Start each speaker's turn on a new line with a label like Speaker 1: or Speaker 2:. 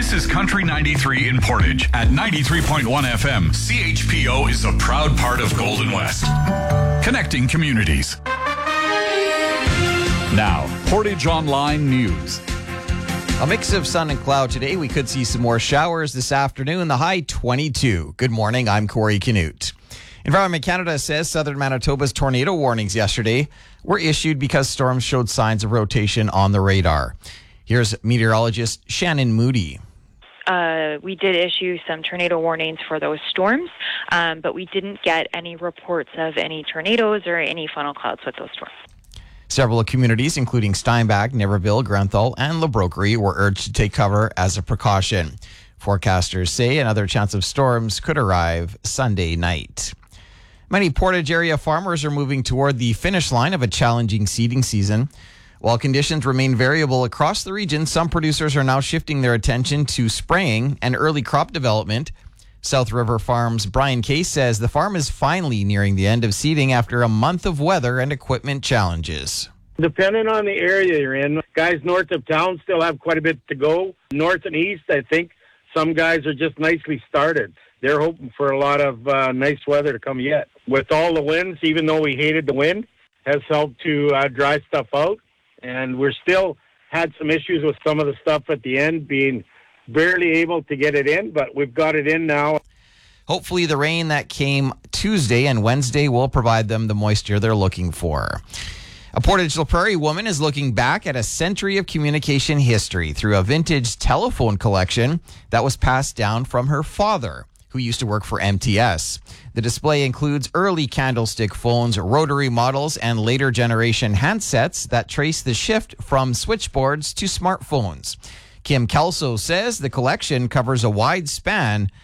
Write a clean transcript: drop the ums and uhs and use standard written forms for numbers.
Speaker 1: This is Country 93 in Portage at 93.1 FM. CHPO is a proud part of Golden West. Connecting communities. Now, Portage Online News.
Speaker 2: A mix of sun and cloud today. We could see some more showers this afternoon. The high 22. Good morning. I'm Corey Canute. Environment Canada says southern Manitoba's tornado warnings yesterday were issued because storms showed signs of rotation on the radar. Here's meteorologist Shannon Moody.
Speaker 3: We did issue some tornado warnings for those storms, but we didn't get any reports of any tornadoes or any funnel clouds with those storms.
Speaker 2: Several communities, including Steinbach, Niverville, Grenthal, and La Broquerie, were urged to take cover as a precaution. Forecasters say another chance of storms could arrive Sunday night. Many Portage area farmers are moving toward the finish line of a challenging seeding season. While conditions remain variable across the region, some producers are now shifting their attention to spraying and early crop development. South River Farms' Brian Case says the farm is finally nearing the end of seeding after a month of weather and equipment challenges.
Speaker 4: Depending on the area you're in, guys north of town still have quite a bit to go. North and east, I think some guys are just nicely started. They're hoping for a lot of nice weather to come yet. With all the winds, even though we hated the wind, has helped to dry stuff out. And we're still had some issues with some of the stuff at the end being barely able to get it in, but we've got it in now.
Speaker 2: Hopefully the rain that came Tuesday and Wednesday will provide them the moisture they're looking for. A Portage La Prairie woman is looking back at a century of communication history through a vintage telephone collection that was passed down from her father, who used to work for MTS. The display includes early candlestick phones, rotary models, and later generation handsets that trace the shift from switchboards to smartphones. Kim Kelso says the collection covers a wide span